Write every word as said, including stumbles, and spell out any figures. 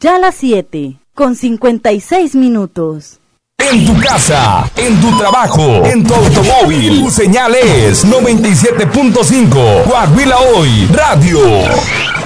Ya las siete, con cincuenta y seis minutos. En tu casa, en tu trabajo, en tu automóvil, tu señal es noventa y siete punto cinco. Coahuila Hoy Radio.